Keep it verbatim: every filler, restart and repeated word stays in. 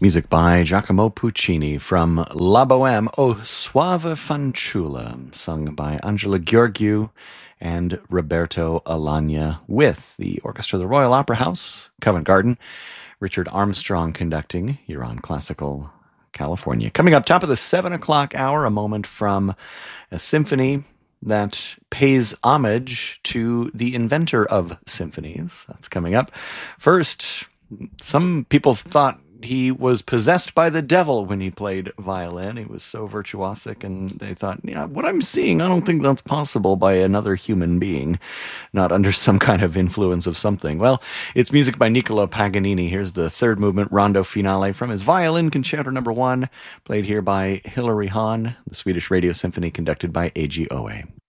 Music by Giacomo Puccini from La Bohème, O Suave Fanciulla, sung by Angela Gheorghiu and Roberto Alagna, with the Orchestra of the Royal Opera House, Covent Garden. Richard Armstrong conducting. You're on Classical California. Coming up, top of the seven o'clock hour, a moment from a symphony that pays homage to the inventor of symphonies. That's coming up. First, some people thought he was possessed by the devil when he played violin. He was so virtuosic, and they thought, yeah, what I'm seeing, I don't think that's possible by another human being, not under some kind of influence of something. Well, it's music by Niccolo Paganini. Here's the third movement, Rondo Finale, from his Violin Concerto number one, played here by Hilary Hahn, the Swedish Radio Symphony, conducted by A G Oe.